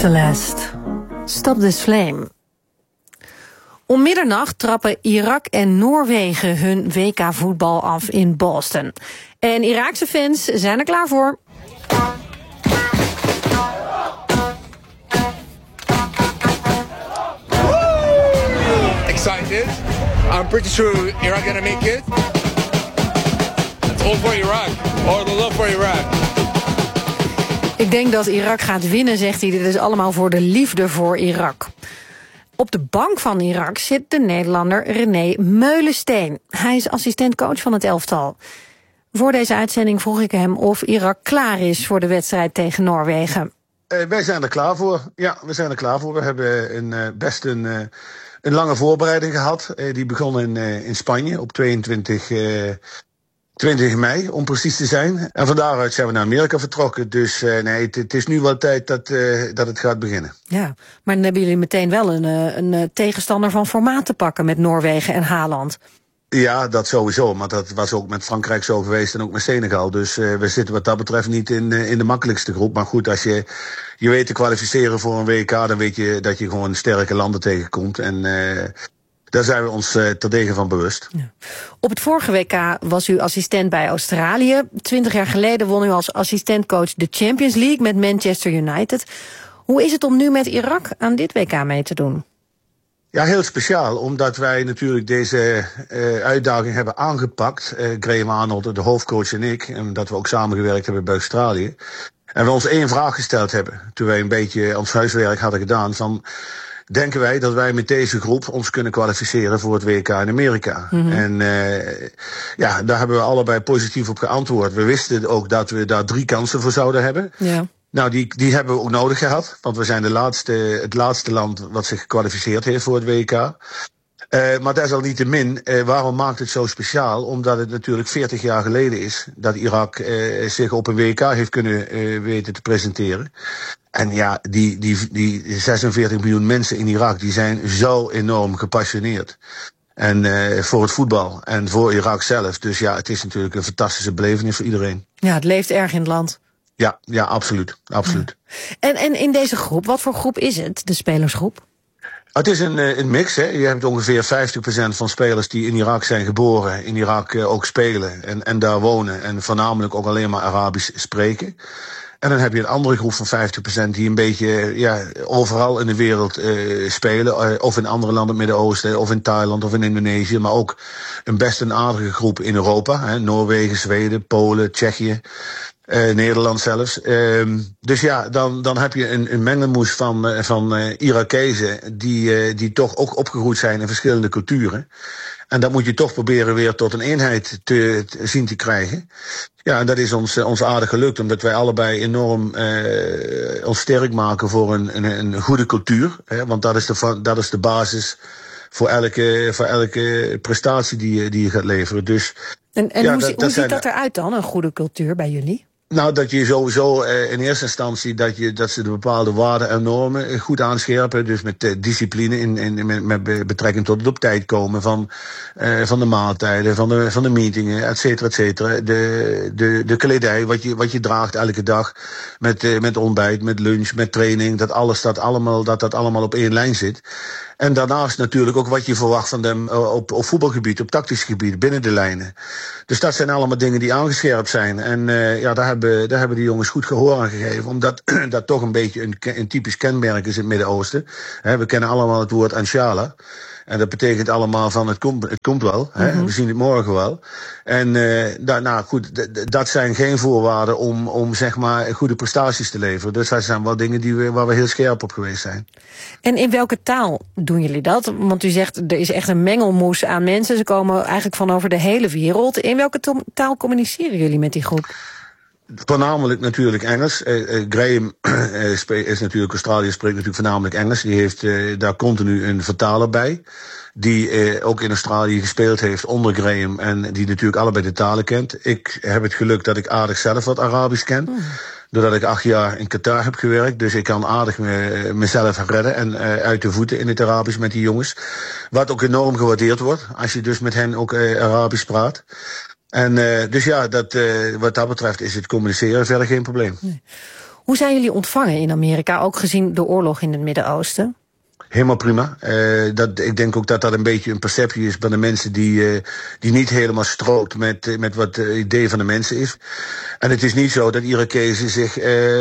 Celeste, Stop This Flame. Om middernacht trappen Irak en Noorwegen hun WK-voetbal af in Boston. En Iraakse fans zijn er klaar voor. Excited. I'm pretty sure Iraq gonna make it. It's all for Iraq. All the love for Iraq. Ik denk dat Irak gaat winnen, zegt hij. Dit is allemaal voor de liefde voor Irak. Op de bank van Irak zit de Nederlander René Meulensteen. Hij is assistentcoach van het elftal. Voor deze uitzending vroeg ik hem of Irak klaar is voor de wedstrijd tegen Noorwegen. Wij zijn er klaar voor. Ja, we zijn er klaar voor. We hebben best een lange voorbereiding gehad. Die begon in Spanje op 20 mei, om precies te zijn. En van daaruit zijn we naar Amerika vertrokken. Dus nee, het is nu wel tijd dat het gaat beginnen. Ja, maar dan hebben jullie meteen wel een tegenstander van formaat te pakken met Noorwegen en Haaland. Ja, dat sowieso. Maar dat was ook met Frankrijk zo geweest en ook met Senegal. Dus we zitten wat dat betreft niet in de makkelijkste groep. Maar goed, als je weet te kwalificeren voor een WK, dan weet je dat je gewoon sterke landen tegenkomt. En daar zijn we ons terdege van bewust. Ja. Op het vorige WK was u assistent bij Australië. 20 jaar geleden won u als assistentcoach de Champions League met Manchester United. Hoe is het om nu met Irak aan dit WK mee te doen? Ja, heel speciaal, omdat wij natuurlijk deze uitdaging hebben aangepakt. Graham Arnold, de hoofdcoach en ik, en dat we ook samengewerkt hebben bij Australië. En we ons één vraag gesteld hebben, toen wij een beetje ons huiswerk hadden gedaan, van denken wij dat wij met deze groep ons kunnen kwalificeren voor het WK in Amerika? Mm-hmm. En ja, daar hebben we allebei positief op geantwoord. We wisten ook dat we daar 3 kansen voor zouden hebben. Ja. Nou, die hebben we ook nodig gehad. Want we zijn het laatste land wat zich gekwalificeerd heeft voor het WK. Maar desalniettemin, waarom maakt het zo speciaal? Omdat het natuurlijk 40 jaar geleden is dat Irak zich op een WK heeft kunnen weten te presenteren. En ja, die 46 miljoen mensen in Irak, die zijn zo enorm gepassioneerd. En voor het voetbal en voor Irak zelf. Dus ja, het is natuurlijk een fantastische belevenis voor iedereen. Ja, het leeft erg in het land. Ja, absoluut. Absoluut. Ja. En in deze groep, wat voor groep is het, de spelersgroep? Het is een mix. Hè. Je hebt ongeveer 50% van spelers die in Irak zijn geboren, in Irak ook spelen en daar wonen. En voornamelijk ook alleen maar Arabisch spreken. En dan heb je een andere groep van 50% die een beetje overal in de wereld spelen. Of in andere landen, het Midden-Oosten, of in Thailand of in Indonesië. Maar ook best een aardige groep in Europa. Hè. Noorwegen, Zweden, Polen, Tsjechië. Nederland zelfs. Dus ja, dan heb je een mengelmoes van Irakezen die toch ook opgegroeid zijn in verschillende culturen. En dat moet je toch proberen weer tot een eenheid te zien te krijgen. Ja, en dat is ons aardig gelukt, omdat wij allebei enorm ons sterk maken voor een goede cultuur. Hè, want dat is de basis voor elke prestatie die je gaat leveren. Dus, en hoe ziet dat eruit dan, een goede cultuur bij jullie? Nou, dat je sowieso in eerste instantie dat ze de bepaalde waarden en normen goed aanscherpen. Dus met discipline met betrekking tot het op tijd komen van de maaltijden, van de meetingen, et cetera, et cetera. De kledij, wat je draagt elke dag, met ontbijt, met lunch, met training, dat allemaal op één lijn zit. En daarnaast natuurlijk ook wat je verwacht van hem op voetbalgebied, op tactisch gebied, binnen de lijnen. Dus dat zijn allemaal dingen die aangescherpt zijn. En daar hebben die jongens goed gehoor aan gegeven. Omdat dat toch een beetje een typisch kenmerk is in het Midden-Oosten. We kennen allemaal het woord Inshallah. En dat betekent allemaal van het komt wel. Mm-hmm. We zien het morgen wel. En dat zijn geen voorwaarden om zeg maar goede prestaties te leveren. Dus dat zijn wel dingen waar we heel scherp op geweest zijn. En in welke taal doen jullie dat? Want u zegt, er is echt een mengelmoes aan mensen. Ze komen eigenlijk van over de hele wereld. In welke taal communiceren jullie met die groep? Voornamelijk natuurlijk Engels. Graham is natuurlijk, Australië spreekt natuurlijk voornamelijk Engels. Die heeft daar continu een vertaler bij. Die ook in Australië gespeeld heeft onder Graham. En die natuurlijk allebei de talen kent. Ik heb het geluk dat ik aardig zelf wat Arabisch ken. Doordat ik 8 jaar in Qatar heb gewerkt. Dus ik kan aardig mezelf redden. En uit de voeten in het Arabisch met die jongens. Wat ook enorm gewaardeerd wordt. Als je dus met hen ook Arabisch praat. En dus ja, wat dat betreft is het communiceren verder geen probleem. Nee. Hoe zijn jullie ontvangen in Amerika, ook gezien de oorlog in het Midden-Oosten? Helemaal prima. Ik denk ook dat dat een beetje een perceptie is bij de mensen die niet helemaal strookt met wat het idee van de mensen is. En het is niet zo dat Irakezen zich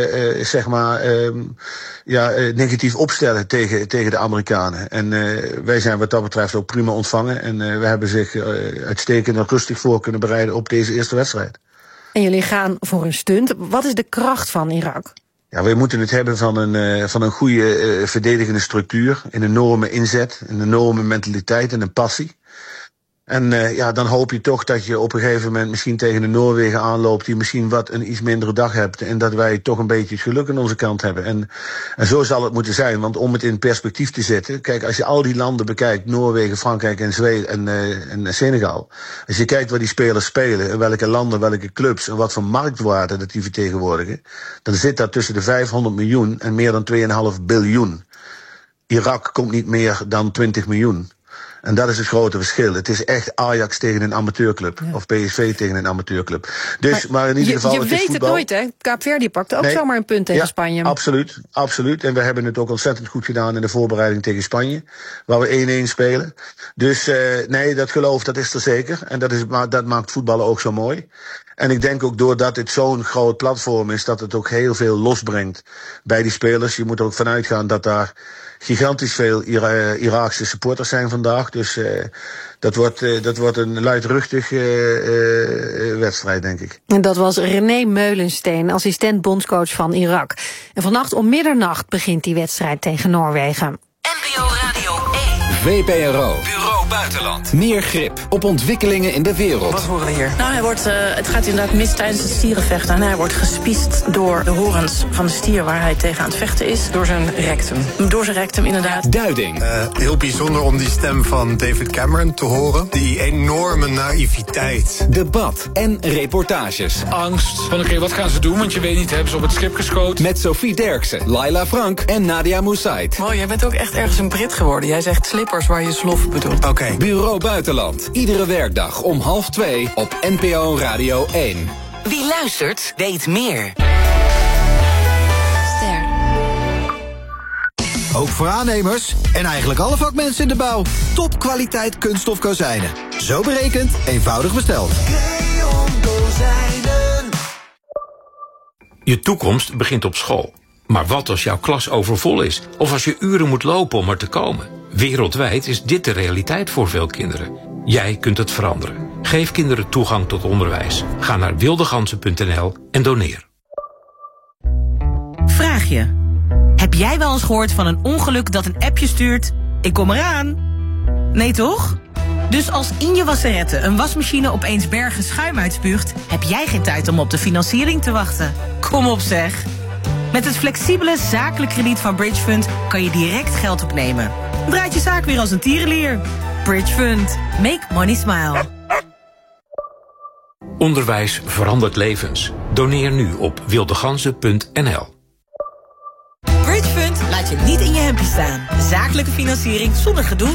negatief opstellen tegen de Amerikanen. En wij zijn wat dat betreft ook prima ontvangen. En we hebben zich uitstekend en rustig voor kunnen bereiden op deze eerste wedstrijd. En jullie gaan voor een stunt. Wat is de kracht van Irak? Ja, we moeten het hebben van een goede verdedigende structuur, een enorme inzet, een enorme mentaliteit en een passie. En dan hoop je toch dat je op een gegeven moment misschien tegen de Noorwegen aanloopt die misschien een iets mindere dag hebt en dat wij toch een beetje het geluk aan onze kant hebben. En zo zal het moeten zijn, want om het in perspectief te zetten, kijk, als je al die landen bekijkt, Noorwegen, Frankrijk en Zweden en Senegal, als je kijkt waar die spelers spelen, en welke landen, welke clubs en wat voor marktwaarde dat die vertegenwoordigen, dan zit dat tussen de 500 miljoen en meer dan 2,5 biljoen. Irak komt niet meer dan 20 miljoen. En dat is het grote verschil. Het is echt Ajax tegen een amateurclub. Ja. Of PSV tegen een amateurclub. Dus, maar in ieder geval, je weet het nooit, hè? Kaapverdi pakte ook zomaar een punt tegen Spanje. Absoluut. En we hebben het ook ontzettend goed gedaan in de voorbereiding tegen Spanje. Waar we 1-1 spelen. Dus dat geloof, dat is er zeker. En dat maakt voetballen ook zo mooi. En ik denk ook doordat het zo'n groot platform is, dat het ook heel veel losbrengt bij die spelers. Je moet er ook vanuit gaan dat daar gigantisch veel Iraakse supporters zijn vandaag. Dus dat wordt een luidruchtig wedstrijd, denk ik. En dat was René Meulensteen, assistent bondscoach van Irak. En vannacht om middernacht begint die wedstrijd tegen Noorwegen. NPO Radio 1. VPRO. Bureau Buitenland. Meer grip op ontwikkelingen in de wereld. Wat horen we hier? Nou, het gaat inderdaad mis tijdens het stierenvecht. En hij wordt gespiest door de horens van de stier waar hij tegen aan het vechten is. Door zijn rectum. Door zijn rectum, inderdaad. Duiding. Heel bijzonder om die stem van David Cameron te horen. Die enorme naïviteit. Debat en reportages. Angst van oké, wat gaan ze doen? Want je weet niet, hebben ze op het schip geschoten? Met Sophie Derksen, Laila Frank en Nadia Moussaid. Wow, jij bent ook echt ergens een Brit geworden. Jij zegt slippers waar je slof bedoelt. Oké. Bureau Buitenland. Iedere werkdag om 13:30 op NPO Radio 1. Wie luistert, weet meer. Ster. Ook voor aannemers en eigenlijk alle vakmensen in de bouw. Topkwaliteit kunststof kozijnen. Zo berekend, eenvoudig besteld. Je toekomst begint op school. Maar wat als jouw klas overvol is? Of als je uren moet lopen om er te komen? Wereldwijd is dit de realiteit voor veel kinderen. Jij kunt het veranderen. Geef kinderen toegang tot onderwijs. Ga naar wildegansen.nl en doneer. Vraag je. Heb jij wel eens gehoord van een ongeluk dat een appje stuurt? Ik kom eraan. Nee toch? Dus als in je wasserette een wasmachine opeens bergen schuim uitspuugt, heb jij geen tijd om op de financiering te wachten. Kom op zeg. Met het flexibele zakelijk krediet van Bridgefund kan je direct geld opnemen. Draait je zaak weer als een tierenlier. Bridgefund. Make money smile. Onderwijs verandert levens. Doneer nu op wildegansen.nl. Bridgefund laat je niet in je hempje staan. Zakelijke financiering zonder gedoe.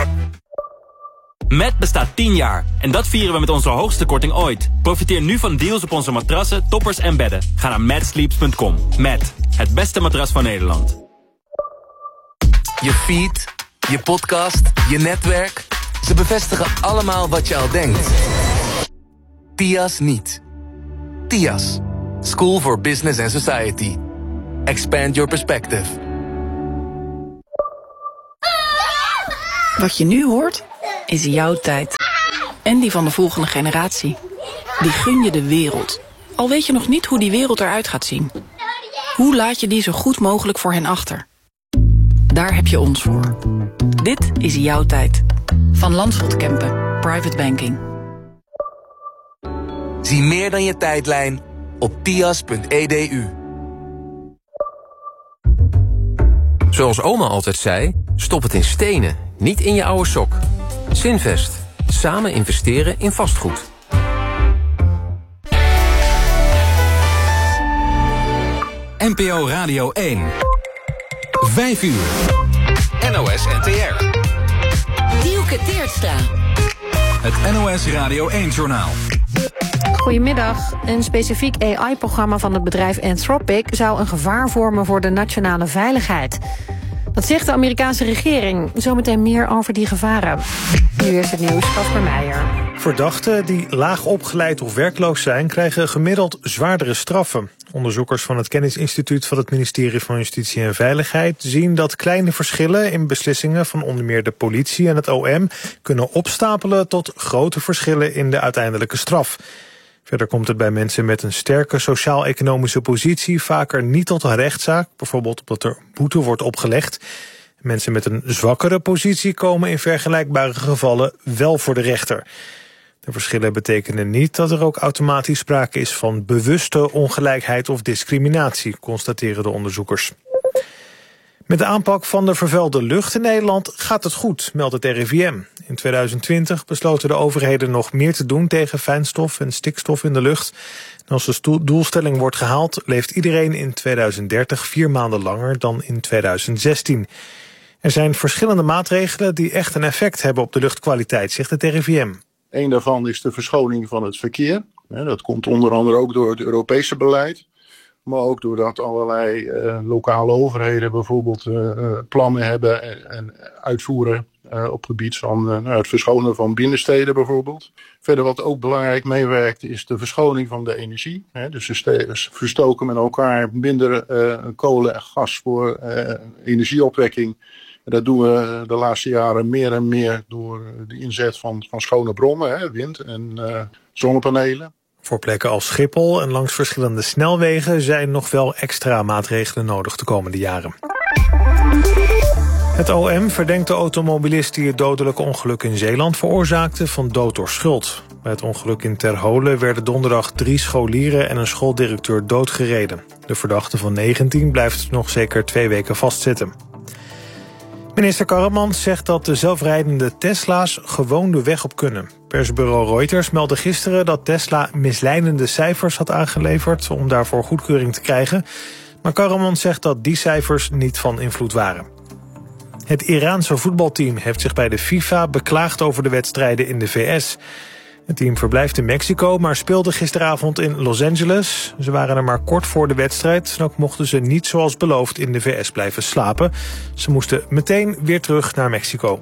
Met bestaat 10 jaar en dat vieren we met onze hoogste korting ooit. Profiteer nu van deals op onze matrassen, toppers en bedden. Ga naar matsleeps.com. Met het beste matras van Nederland. Je feed, je podcast, je netwerk. Ze bevestigen allemaal wat je al denkt. TIAS niet. TIAS. School for Business and Society. Expand your perspective. Wat je nu hoort, is jouw tijd. En die van de volgende generatie. Die gun je de wereld. Al weet je nog niet hoe die wereld eruit gaat zien. Hoe laat je die zo goed mogelijk voor hen achter? Daar heb je ons voor. Dit is jouw tijd. Van Landschot Kempen, Private Banking. Zie meer dan je tijdlijn op tias.edu. Zoals oma altijd zei, stop het in stenen, niet in je oude sok. Zinvest. Samen investeren in vastgoed. NPO Radio 1. 5 uur. NOS NTR. Dielke Teertstra. Het NOS Radio 1-journaal. Goedemiddag. Een specifiek AI-programma van het bedrijf Anthropic zou een gevaar vormen voor de nationale veiligheid. Dat zegt de Amerikaanse regering. Zometeen meer over die gevaren. Nu is het nieuws, Casper Meijer. Verdachten die laag opgeleid of werkloos zijn, krijgen gemiddeld zwaardere straffen. Onderzoekers van het Kennisinstituut van het ministerie van Justitie en Veiligheid zien dat kleine verschillen in beslissingen van onder meer de politie en het OM kunnen opstapelen tot grote verschillen in de uiteindelijke straf. Verder komt het bij mensen met een sterke sociaal-economische positie vaker niet tot een rechtszaak, bijvoorbeeld omdat er boete wordt opgelegd. Mensen met een zwakkere positie komen in vergelijkbare gevallen wel voor de rechter. De verschillen betekenen niet dat er ook automatisch sprake is van bewuste ongelijkheid of discriminatie, constateren de onderzoekers. Met de aanpak van de vervuilde lucht in Nederland gaat het goed, meldt het RIVM. In 2020 besloten de overheden nog meer te doen tegen fijnstof en stikstof in de lucht. En als de doelstelling wordt gehaald, leeft iedereen in 2030 4 maanden langer dan in 2016. Er zijn verschillende maatregelen die echt een effect hebben op de luchtkwaliteit, zegt het RIVM. Eén daarvan is de verschoning van het verkeer. Dat komt onder andere ook door het Europese beleid. Maar ook doordat allerlei lokale overheden bijvoorbeeld plannen hebben en uitvoeren op gebied van het verschonen van binnensteden bijvoorbeeld. Verder wat ook belangrijk meewerkt is de verschoning van de energie. Dus de steden verstoken met elkaar minder kolen en gas voor energieopwekking. Dat doen we de laatste jaren meer en meer door de inzet van schone bronnen, wind en zonnepanelen. Voor plekken als Schiphol en langs verschillende snelwegen zijn nog wel extra maatregelen nodig de komende jaren. Het OM verdenkt de automobilist die het dodelijke ongeluk in Zeeland veroorzaakte van dood door schuld. Bij het ongeluk in Terholen werden donderdag 3 scholieren en een schooldirecteur doodgereden. De verdachte van 19 blijft nog zeker 2 weken vastzitten. Minister Karremans zegt dat de zelfrijdende Tesla's gewoon de weg op kunnen. Persbureau Reuters meldde gisteren dat Tesla misleidende cijfers had aangeleverd om daarvoor goedkeuring te krijgen. Maar Karremans zegt dat die cijfers niet van invloed waren. Het Iraanse voetbalteam heeft zich bij de FIFA beklaagd over de wedstrijden in de VS. Het team verblijft in Mexico, maar speelde gisteravond in Los Angeles. Ze waren er maar kort voor de wedstrijd en ook mochten ze niet zoals beloofd in de VS blijven slapen. Ze moesten meteen weer terug naar Mexico.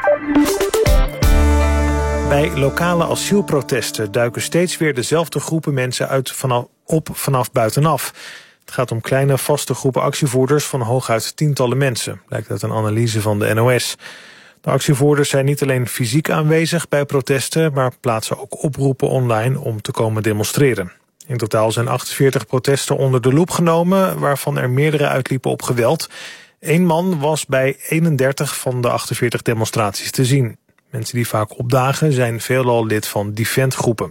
Bij lokale asielprotesten duiken steeds weer dezelfde groepen mensen vanaf buitenaf. Het gaat om kleine vaste groepen actievoerders van hooguit tientallen mensen, blijkt uit een analyse van de NOS. De actievoerders zijn niet alleen fysiek aanwezig bij protesten, maar plaatsen ook oproepen online om te komen demonstreren. In totaal zijn 48 protesten onder de loep genomen, waarvan er meerdere uitliepen op geweld. 1 man was bij 31 van de 48 demonstraties te zien. Mensen die vaak opdagen zijn veelal lid van Defend-groepen.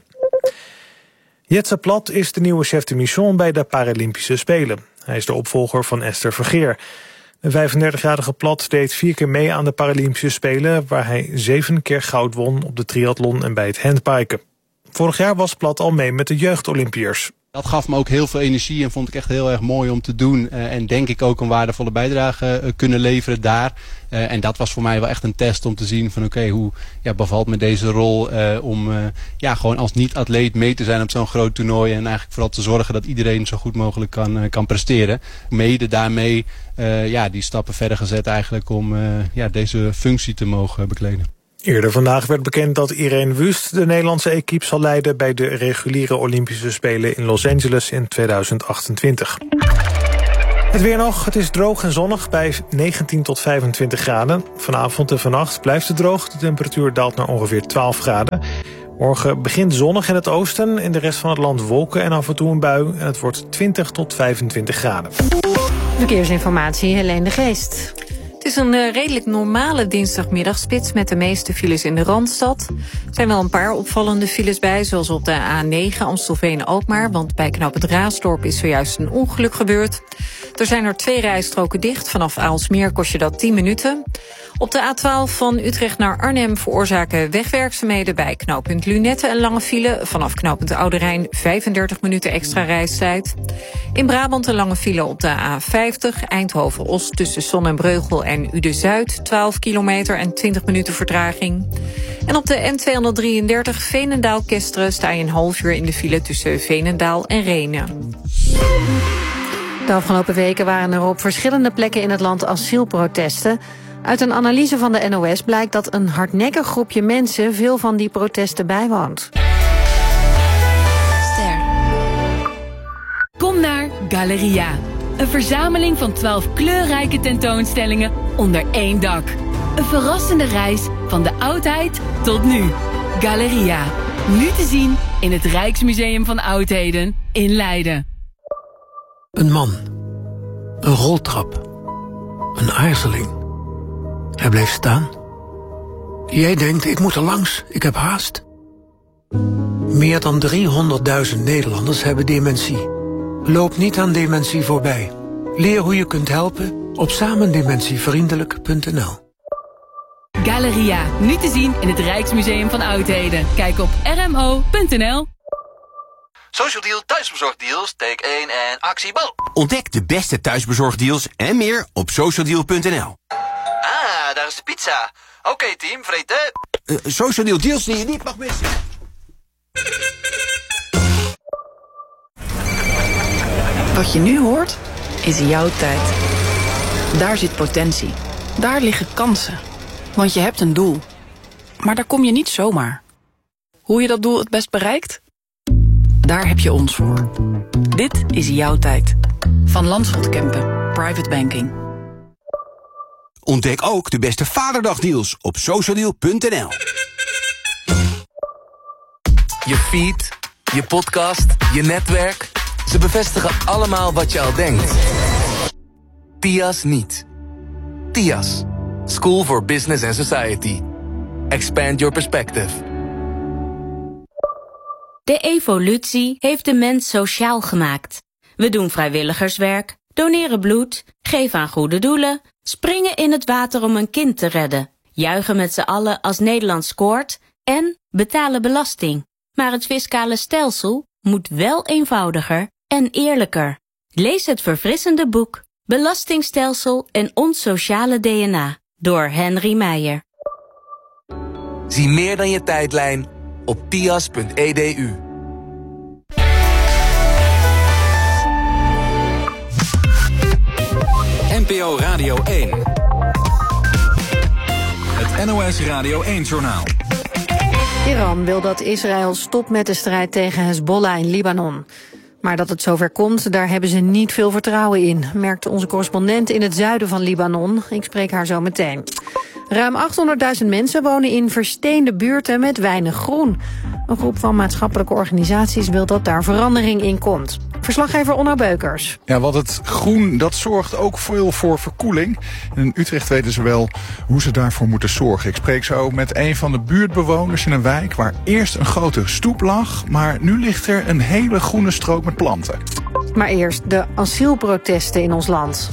Jetse Plat is de nieuwe chef de mission bij de Paralympische Spelen. Hij is de opvolger van Esther Vergeer. De 35-jarige Plat deed 4 keer mee aan de Paralympische Spelen, waar hij 7 keer goud won op de triathlon en bij het handbiken. Vorig jaar was Plat al mee met de jeugd-Olympiërs. Dat gaf me ook heel veel energie en vond ik echt heel erg mooi om te doen. En denk ik ook een waardevolle bijdrage kunnen leveren daar. En dat was voor mij wel echt een test om te zien van oké, hoe bevalt me deze rol om gewoon als niet-atleet mee te zijn op zo'n groot toernooi. En eigenlijk vooral te zorgen dat iedereen zo goed mogelijk kan presteren. Mede daarmee die stappen verder gezet eigenlijk om deze functie te mogen bekleden. Eerder vandaag werd bekend dat Irene Wust de Nederlandse equipe zal leiden bij de reguliere Olympische Spelen in Los Angeles in 2028. Het weer nog, het is droog en zonnig bij 19 tot 25 graden. Vanavond en vannacht blijft het droog, de temperatuur daalt naar ongeveer 12 graden. Morgen begint zonnig in het oosten, in de rest van het land wolken en af en toe een bui. En het wordt 20 tot 25 graden. Verkeersinformatie, Helene de Geest. Het is een redelijk normale dinsdagmiddagspits met de meeste files in de Randstad. Er zijn wel een paar opvallende files bij, zoals op de A9 Amstelveen-Alkmaar, want bij knooppunt Raasdorp is zojuist een ongeluk gebeurd. Er zijn er 2 rijstroken dicht, vanaf Aalsmeer kost je dat 10 minuten. Op de A12 van Utrecht naar Arnhem veroorzaken wegwerkzaamheden bij knooppunt Lunette een lange file. Vanaf knooppunt Oude Rijn 35 minuten extra reistijd. In Brabant een lange file op de A50 Eindhoven-Os tussen Son en Breugel en Uden-Zuid 12 kilometer en 20 minuten vertraging. En op de N233 Veenendaal-Kesteren sta je een half uur in de file tussen Veenendaal en Rhenen. De afgelopen weken waren er op verschillende plekken in het land asielprotesten. Uit een analyse van de NOS blijkt dat een hardnekkig groepje mensen veel van die protesten bijwoont. Kom naar Galeria. Een verzameling van 12 kleurrijke tentoonstellingen onder één dak. Een verrassende reis van de oudheid tot nu. Galeria. Nu te zien in het Rijksmuseum van Oudheden in Leiden. Een man. Een roltrap. Een aarzeling. Hij bleef staan. Jij denkt, ik moet er langs, ik heb haast. Meer dan 300.000 Nederlanders hebben dementie. Loop niet aan dementie voorbij. Leer hoe je kunt helpen op samendementievriendelijk.nl. Galeria, nu te zien in het Rijksmuseum van Oudheden. Kijk op rmo.nl. Social Deal thuisbezorgdeals, take 1 en actie bal. Ontdek de beste thuisbezorgdeals en meer op socialdeal.nl. Ah, daar is de pizza. Oké, team, vreten. Social Deal deals die je niet mag missen. Wat je nu hoort, is jouw tijd. Daar zit potentie. Daar liggen kansen. Want je hebt een doel. Maar daar kom je niet zomaar. Hoe je dat doel het best bereikt? Daar heb je ons voor. Dit is jouw tijd. Van Landschot Kempen, Private Banking. Ontdek ook de beste vaderdagdeals op socialdeal.nl. Je feed, je podcast, je netwerk. Ze bevestigen allemaal wat je al denkt. TIAS niet. TIAS. School for Business and Society. Expand your perspective. De evolutie heeft de mens sociaal gemaakt. We doen vrijwilligerswerk, doneren bloed, geven aan goede doelen, springen in het water om een kind te redden, juichen met z'n allen als Nederland scoort en betalen belasting. Maar het fiscale stelsel moet wel eenvoudiger en eerlijker. Lees het verfrissende boek Belastingstelsel en ons sociale DNA door Henry Meijer. Zie meer dan je tijdlijn op tias.edu. NPO Radio 1. Het NOS Radio 1-journaal. Iran wil dat Israël stopt met de strijd tegen Hezbollah in Libanon. Maar dat het zover komt, daar hebben ze niet veel vertrouwen in, merkt onze correspondent in het zuiden van Libanon. Ik spreek haar zo meteen. Ruim 800.000 mensen wonen in versteende buurten met weinig groen. Een groep van maatschappelijke organisaties wil dat daar verandering in komt. Verslaggever Onno Beukers. Ja, want het groen, dat zorgt ook veel voor verkoeling. In Utrecht weten ze wel hoe ze daarvoor moeten zorgen. Ik spreek zo met een van de buurtbewoners in een wijk waar eerst een grote stoep lag, maar nu ligt er een hele groene strook met planten. Maar eerst de asielprotesten in ons land.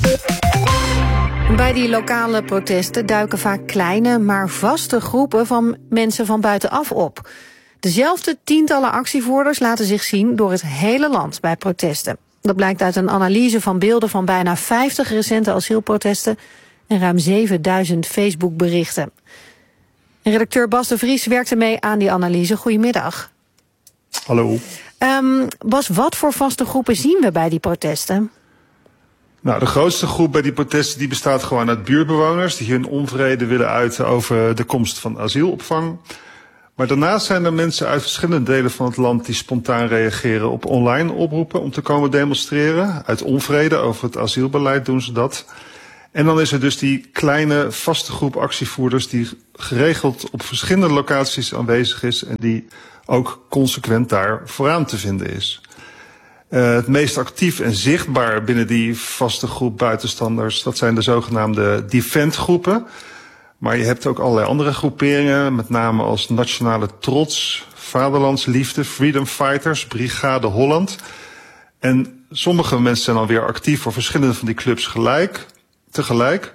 Bij die lokale protesten duiken vaak kleine, maar vaste groepen van mensen van buitenaf op. Dezelfde tientallen actievoerders laten zich zien door het hele land bij protesten. Dat blijkt uit een analyse van beelden van bijna 50 recente asielprotesten en ruim 7000 Facebook-berichten. Redacteur Bas de Vries werkte mee aan die analyse. Goedemiddag. Hallo. Bas, wat voor vaste groepen zien we bij die protesten? Nou, de grootste groep bij die protesten die bestaat gewoon uit buurtbewoners die hun onvrede willen uiten over de komst van asielopvang. Maar daarnaast zijn er mensen uit verschillende delen van het land die spontaan reageren op online oproepen om te komen demonstreren. Uit onvrede over het asielbeleid doen ze dat. En dan is er dus die kleine vaste groep actievoerders die geregeld op verschillende locaties aanwezig is en die ook consequent daar vooraan te vinden is. Het meest actief en zichtbaar binnen die vaste groep buitenstanders, dat zijn de zogenaamde defendgroepen. Maar je hebt ook allerlei andere groeperingen, met name als Nationale Trots, Vaderlandsliefde, Freedom Fighters, Brigade Holland. En sommige mensen zijn alweer actief voor verschillende van die clubs tegelijk.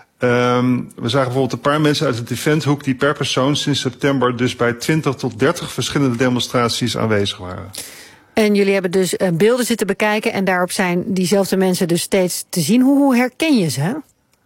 We zagen bijvoorbeeld een paar mensen uit het defendhoek die per persoon sinds september dus bij 20 tot 30 verschillende demonstraties aanwezig waren. En jullie hebben dus beelden zitten bekijken en daarop zijn diezelfde mensen dus steeds te zien. Hoe herken je ze?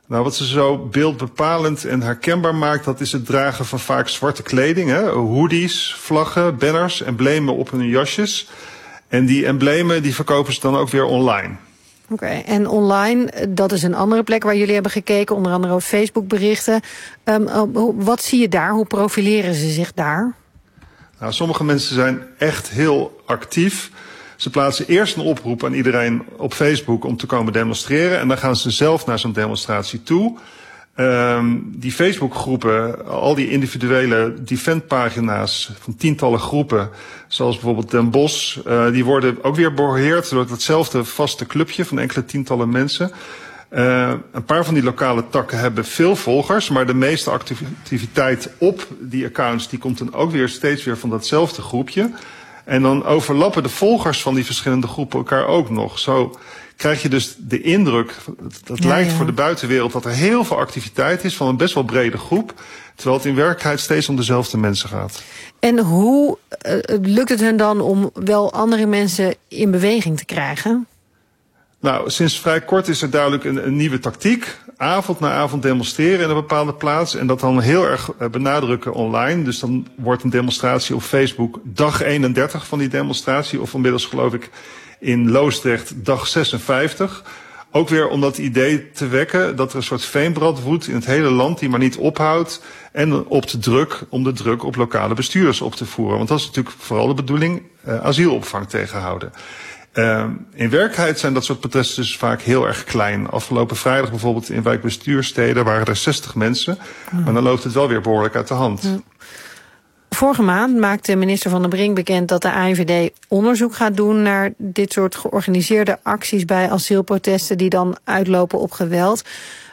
Nou, wat ze zo beeldbepalend en herkenbaar maakt, dat is het dragen van vaak zwarte kleding. Hè? Hoodies, vlaggen, banners, emblemen op hun jasjes. En die emblemen die verkopen ze dan ook weer online. Oké, en online, dat is een andere plek waar jullie hebben gekeken, onder andere op Facebook berichten. Wat zie je daar? Hoe profileren ze zich daar? Nou, sommige mensen zijn echt heel actief. Ze plaatsen eerst een oproep aan iedereen op Facebook om te komen demonstreren. En dan gaan ze zelf naar zo'n demonstratie toe. Die Facebookgroepen, al die individuele defendpagina's van tientallen groepen, zoals bijvoorbeeld Den Bosch, die worden ook weer beheerd door hetzelfde vaste clubje van enkele tientallen mensen. Een paar van die lokale takken hebben veel volgers, maar de meeste activiteit op die accounts die komt dan ook weer steeds weer van datzelfde groepje. En dan overlappen de volgers van die verschillende groepen elkaar ook nog. Zo krijg je dus de indruk, dat lijkt voor de buitenwereld, dat er heel veel activiteit is van een best wel brede groep, terwijl het in werkelijkheid steeds om dezelfde mensen gaat. En hoe lukt het hun dan om wel andere mensen in beweging te krijgen? Nou, sinds vrij kort is er duidelijk een nieuwe tactiek. Avond na avond demonstreren in een bepaalde plaats. En dat dan heel erg benadrukken online. Dus dan wordt een demonstratie op Facebook dag 31 van die demonstratie. Of inmiddels geloof ik in Loosdrecht dag 56. Ook weer om dat idee te wekken dat er een soort veenbrand woedt in het hele land die maar niet ophoudt. En om de druk op lokale bestuurders op te voeren. Want dat is natuurlijk vooral de bedoeling, asielopvang tegenhouden. In werkelijkheid zijn dat soort protesten dus vaak heel erg klein. Afgelopen vrijdag bijvoorbeeld in wijkbestuursteden waren er 60 mensen. Maar dan loopt het wel weer behoorlijk uit de hand. Ja. Vorige maand maakte minister Van den Brink bekend dat de AIVD onderzoek gaat doen naar dit soort georganiseerde acties bij asielprotesten die dan uitlopen op geweld.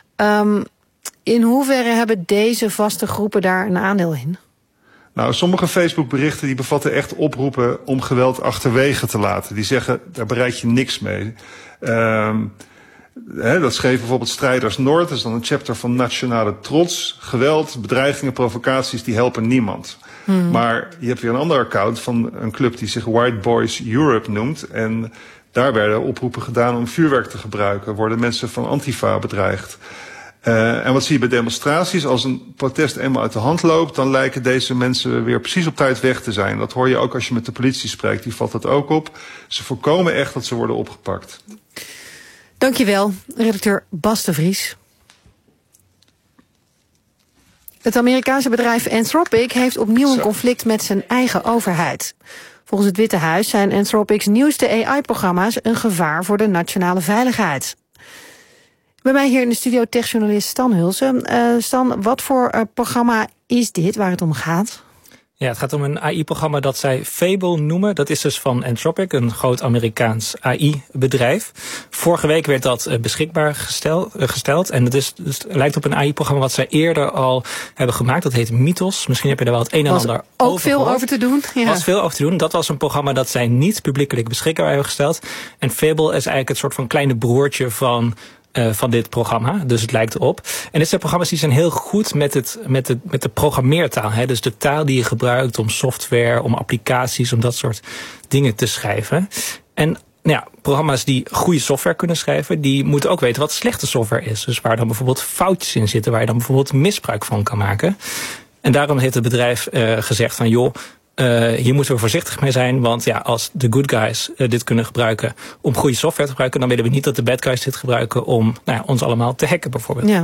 In hoeverre hebben deze vaste groepen daar een aandeel in? Nou, sommige Facebook-berichten die bevatten echt oproepen om geweld achterwege te laten. Die zeggen, daar bereik je niks mee. Dat schreef bijvoorbeeld Strijders Noord, dat is dan een chapter van Nationale Trots. Geweld, bedreigingen, provocaties, die helpen niemand. Maar je hebt weer een ander account van een club die zich White Boys Europe noemt. En daar werden oproepen gedaan om vuurwerk te gebruiken. Worden mensen van Antifa bedreigd. En wat zie je bij demonstraties? Als een protest eenmaal uit de hand loopt, dan lijken deze mensen weer precies op tijd weg te zijn. Dat hoor je ook als je met de politie spreekt, die valt dat ook op. Ze voorkomen echt dat ze worden opgepakt. Dankjewel, redacteur Bas de Vries. Het Amerikaanse bedrijf Anthropic heeft opnieuw een conflict met zijn eigen overheid. Volgens het Witte Huis zijn Anthropic's nieuwste AI-programma's een gevaar voor de nationale veiligheid. Bij mij hier in de studio techjournalist Stan Hulsen. Stan, wat voor programma is dit waar het om gaat? Ja, het gaat om een AI-programma dat zij Fable noemen. Dat is dus van Anthropic, een groot Amerikaans AI-bedrijf. Vorige week werd dat beschikbaar gesteld. En het lijkt op een AI-programma wat zij eerder al hebben gemaakt. Dat heet Mythos. Misschien heb je er wel het een en ander over ook veel gehoord. Over te doen. Ja. Was veel over te doen. Dat was een programma dat zij niet publiekelijk beschikbaar hebben gesteld. En Fable is eigenlijk het soort van kleine broertje van dit programma, dus het lijkt erop. En dit zijn programma's die zijn heel goed met de programmeertaal. Hè? Dus de taal die je gebruikt om software, om applicaties, om dat soort dingen te schrijven. En programma's die goede software kunnen schrijven, die moeten ook weten wat slechte software is. Dus waar dan bijvoorbeeld foutjes in zitten, waar je dan bijvoorbeeld misbruik van kan maken. En daarom heeft het bedrijf gezegd van joh, hier moeten we voorzichtig mee zijn, want als de good guys dit kunnen gebruiken om goede software te gebruiken, dan willen we niet dat de bad guys dit gebruiken om ons allemaal te hacken bijvoorbeeld. Ja.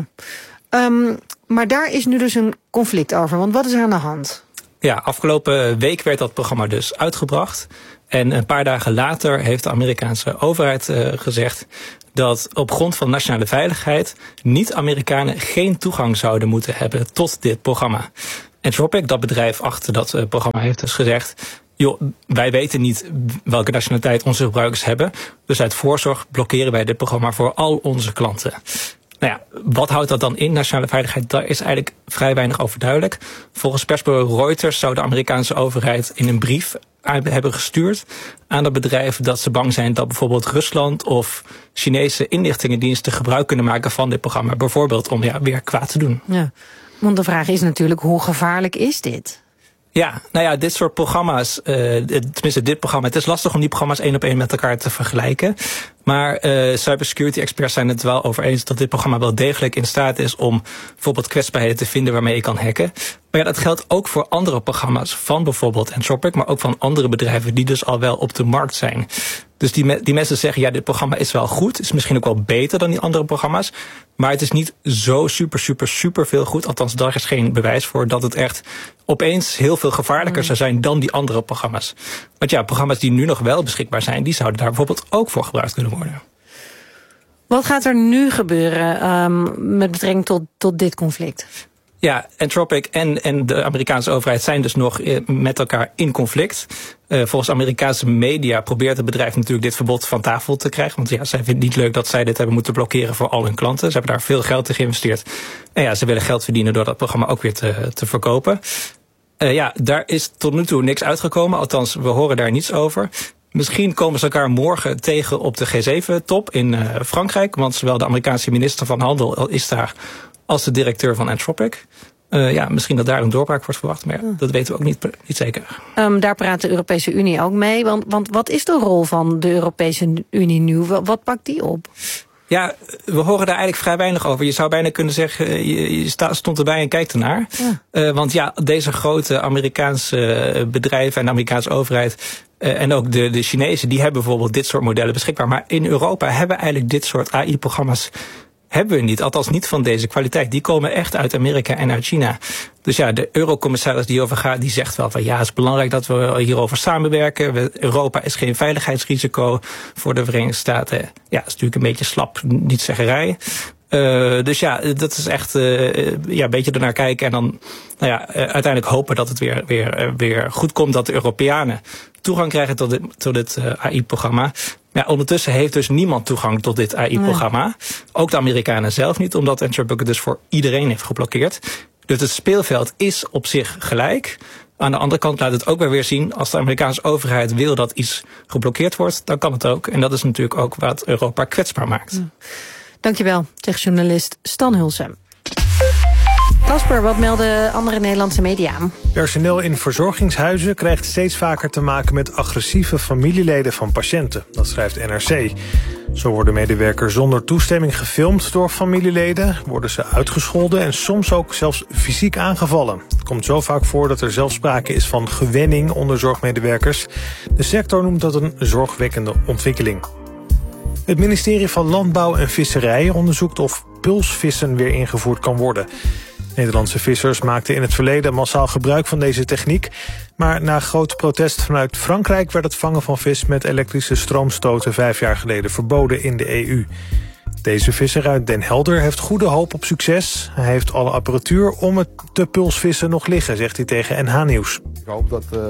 Maar daar is nu dus een conflict over, want wat is er aan de hand? Ja, afgelopen week werd dat programma dus uitgebracht. En een paar dagen later heeft de Amerikaanse overheid gezegd dat op grond van nationale veiligheid niet-Amerikanen geen toegang zouden moeten hebben tot dit programma. Anthropic, dat bedrijf achter dat programma, heeft dus gezegd, joh, wij weten niet welke nationaliteit onze gebruikers hebben. Dus uit voorzorg blokkeren wij dit programma voor al onze klanten. Wat houdt dat dan in, nationale veiligheid? Daar is eigenlijk vrij weinig over duidelijk. Volgens persbureau Reuters zou de Amerikaanse overheid in een brief hebben gestuurd aan dat bedrijf dat ze bang zijn dat bijvoorbeeld Rusland of Chinese inlichtingendiensten gebruik kunnen maken van dit programma. Bijvoorbeeld om weer kwaad te doen. Ja. Want de vraag is natuurlijk, hoe gevaarlijk is dit? Ja, dit soort programma's, tenminste dit programma, het is lastig om die programma's 1 op 1 met elkaar te vergelijken. Maar cybersecurity experts zijn het wel over eens dat dit programma wel degelijk in staat is om bijvoorbeeld kwetsbaarheden te vinden waarmee je kan hacken. Maar ja, dat geldt ook voor andere programma's van bijvoorbeeld Anthropic, maar ook van andere bedrijven die dus al wel op de markt zijn. Dus die mensen zeggen, ja, dit programma is wel goed, is misschien ook wel beter dan die andere programma's, maar het is niet zo super veel goed. Althans, daar is geen bewijs voor dat het echt opeens heel veel gevaarlijker zou zijn dan die andere programma's. Want ja, programma's die nu nog wel beschikbaar zijn, die zouden daar bijvoorbeeld ook voor gebruikt kunnen worden. Wat gaat er nu gebeuren met betrekking tot dit conflict? Ja, Anthropic en de Amerikaanse overheid zijn dus nog met elkaar in conflict. Volgens Amerikaanse media probeert het bedrijf natuurlijk dit verbod van tafel te krijgen. Want ja, zij vinden het niet leuk dat zij dit hebben moeten blokkeren voor al hun klanten. Ze hebben daar veel geld in geïnvesteerd. En ja, ze willen geld verdienen door dat programma ook weer te verkopen. Ja, daar is tot nu toe niks uitgekomen. Althans, we horen daar niets over. Misschien komen ze elkaar morgen tegen op de G7-top in Frankrijk. Want zowel de Amerikaanse minister van Handel is daar als de directeur van Anthropic. Ja, misschien dat daar een doorbraak wordt verwacht, maar ja, dat weten we ook niet zeker. Daar praat de Europese Unie ook mee. Want wat is de rol van de Europese Unie nu? Wat pakt die op? Ja, we horen daar eigenlijk vrij weinig over. Je zou bijna kunnen zeggen, je stond erbij en kijkt ernaar. Ja. Want ja, deze grote Amerikaanse bedrijven en de Amerikaanse overheid en ook de Chinezen, die hebben bijvoorbeeld dit soort modellen beschikbaar. Maar in Europa hebben we eigenlijk dit soort AI-programma's hebben we niet, althans niet van deze kwaliteit. Die komen echt uit Amerika en uit China. Dus ja, de eurocommissaris die hierover gaat, die zegt wel van ja, het is belangrijk dat we hierover samenwerken. Europa is geen veiligheidsrisico voor de Verenigde Staten. Ja, dat is natuurlijk een beetje slap, niet zeggerij. Dus ja, dat is echt een beetje ernaar kijken en dan uiteindelijk hopen dat het weer goed komt, dat de Europeanen toegang krijgen tot dit AI-programma. Ja, ondertussen heeft dus niemand toegang tot dit AI-programma. Nee. Ook de Amerikanen zelf niet, omdat Anthropic het dus voor iedereen heeft geblokkeerd. Dus het speelveld is op zich gelijk. Aan de andere kant laat het ook weer zien, als de Amerikaanse overheid wil dat iets geblokkeerd wordt, dan kan het ook. En dat is natuurlijk ook wat Europa kwetsbaar maakt. Ja. Dankjewel, zegt journalist Stan Hulsem. Casper, wat melden andere Nederlandse media? Personeel in verzorgingshuizen krijgt steeds vaker te maken met agressieve familieleden van patiënten. Dat schrijft NRC. Zo worden medewerkers zonder toestemming gefilmd door familieleden, worden ze uitgescholden en soms ook zelfs fysiek aangevallen. Het komt zo vaak voor dat er zelfs sprake is van gewenning onder zorgmedewerkers. De sector noemt dat een zorgwekkende ontwikkeling. Het ministerie van Landbouw en Visserij onderzoekt of pulsvissen weer ingevoerd kan worden. Nederlandse vissers maakten in het verleden massaal gebruik van deze techniek, maar na groot protest vanuit Frankrijk werd het vangen van vis met elektrische stroomstoten 5 jaar geleden verboden in de EU. Deze visser uit Den Helder heeft goede hoop op succes. Hij heeft alle apparatuur om het te pulsvissen nog liggen, zegt hij tegen NH Nieuws. Ik hoop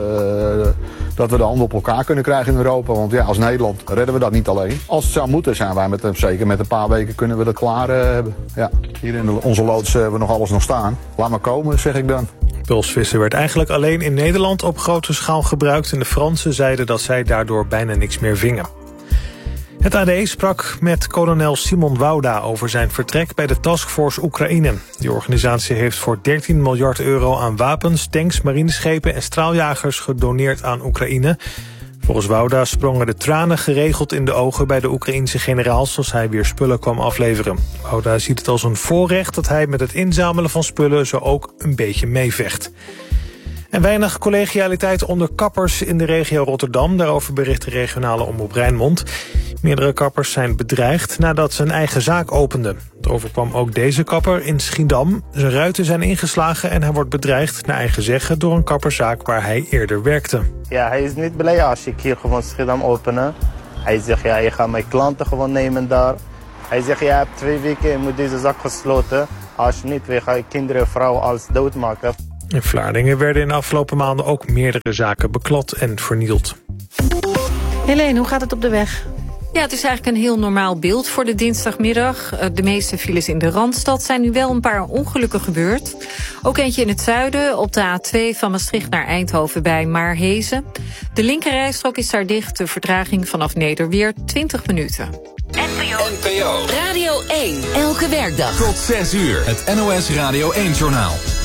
dat we de handen op elkaar kunnen krijgen in Europa. Want ja, als Nederland redden we dat niet alleen. Als het zou moeten, zijn wij zeker met een paar weken kunnen we dat klaar hebben. Ja, hier in onze loods hebben we nog alles nog staan. Laat maar komen, zeg ik dan. Pulsvissen werd eigenlijk alleen in Nederland op grote schaal gebruikt. En de Fransen zeiden dat zij daardoor bijna niks meer vingen. Het AD sprak met kolonel Simon Wouda over zijn vertrek bij de Taskforce Oekraïne. Die organisatie heeft voor 13 miljard euro aan wapens, tanks, marineschepen en straaljagers gedoneerd aan Oekraïne. Volgens Wouda sprongen de tranen geregeld in de ogen bij de Oekraïense generaals als hij weer spullen kwam afleveren. Wouda ziet het als een voorrecht dat hij met het inzamelen van spullen zo ook een beetje meevecht. En weinig collegialiteit onder kappers in de regio Rotterdam. Daarover bericht de regionale omroep Rijnmond. Meerdere kappers zijn bedreigd nadat ze een eigen zaak openden. Het overkwam ook deze kapper in Schiedam. Zijn ruiten zijn ingeslagen en hij wordt bedreigd naar eigen zeggen door een kapperszaak waar hij eerder werkte. Ja, hij is niet blij als ik hier gewoon Schiedam openen. Hij zegt, ja, je gaat mijn klanten gewoon nemen daar. Hij zegt, je hebt 2 weken, je moet deze zaak gesloten. Als je niet, we gaan kinderen en vrouwen alles doodmaken. In Vlaardingen werden in de afgelopen maanden ook meerdere zaken beklad en vernield. Helene, hoe gaat het op de weg? Ja, het is eigenlijk een heel normaal beeld voor de dinsdagmiddag. De meeste files in de Randstad zijn nu wel een paar ongelukken gebeurd. Ook eentje in het zuiden, op de A2 van Maastricht naar Eindhoven bij Maarhezen. De linkerrijstrook is daar dicht, de vertraging vanaf Nederweer 20 minuten. NPO Radio 1, elke werkdag tot 6 uur. Het NOS Radio 1-journaal.